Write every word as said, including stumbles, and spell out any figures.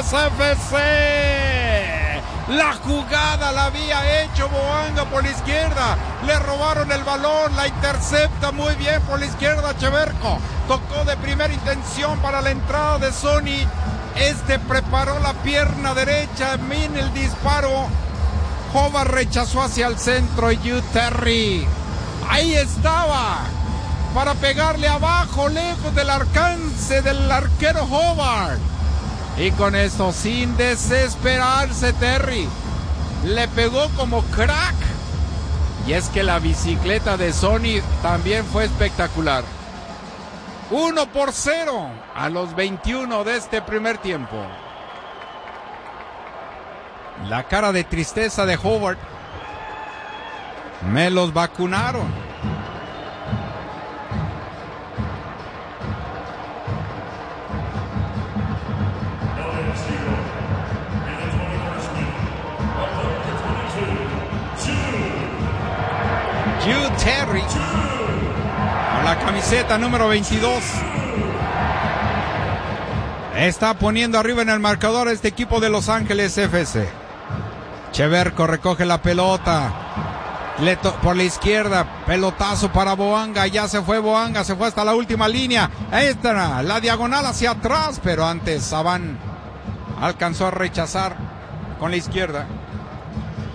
Ángeles F C. La jugada la había hecho Boanga por la izquierda. Le robaron el balón, la intercepta muy bien por la izquierda Cheverco. Tocó de primera intención para la entrada de Sony. Este preparó la pierna derecha, min el disparo. Hobart rechazó hacia el centro y Hugh Terry. Ahí estaba, para pegarle abajo, lejos del alcance del arquero Hobart. Y con eso, sin desesperarse, Terry le pegó como crack. Y es que la bicicleta de Sony también fue espectacular. uno por cero a los veintiuno de este primer tiempo. La cara de tristeza de Hobart. Me los vacunaron. Hugh Terry con la camiseta número veintidós está poniendo arriba en el marcador a este equipo de Los Ángeles F C. Cheverco recoge la pelota Leto, por la izquierda, pelotazo para Boanga, ya se fue Boanga, se fue hasta la última línea. Ahí está la diagonal hacia atrás, pero antes Saban alcanzó a rechazar con la izquierda.